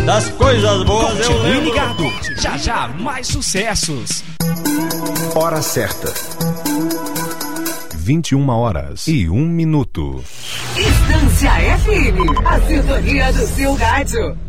Das coisas boas eu Continue lembro. ligado, já já mais sucessos. Hora certa. 21h01. Estância FM, a sintonia do seu rádio.